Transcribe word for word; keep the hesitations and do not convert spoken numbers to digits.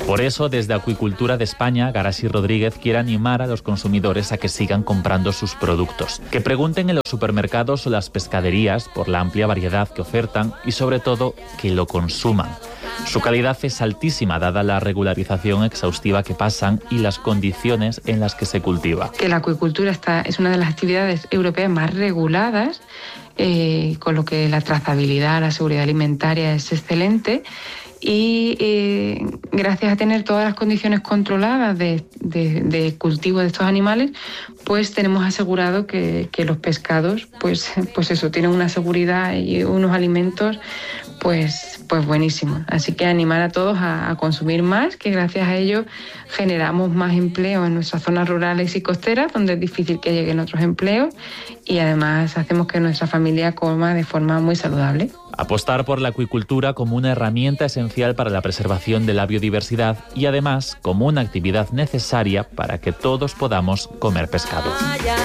Por eso, desde Acuicultura de España, Garasi Rodríguez quiere animar a los consumidores a que sigan comprando sus productos, que pregunten en los supermercados o las pescaderías por la amplia variedad que ofertan y, sobre todo, que lo consuman. Su calidad es altísima, dada la regularización exhaustiva que pasan y las condiciones en las que se cultiva. Que la acuicultura está, es una de las actividades europeas más reguladas, eh, con lo que la trazabilidad, la seguridad alimentaria es excelente. Y eh, gracias a tener todas las condiciones controladas de, de, de cultivo de estos animales, pues tenemos asegurado que, que los pescados, pues, pues eso, tienen una seguridad y unos alimentos pues, pues buenísimos. Así que animar a todos a, a consumir más, que gracias a ello generamos más empleo en nuestras zonas rurales y costeras, donde es difícil que lleguen otros empleos, y además hacemos que nuestra familia coma de forma muy saludable. Apostar por la acuicultura como una herramienta esencial para la preservación de la biodiversidad y además como una actividad necesaria para que todos podamos comer pescado.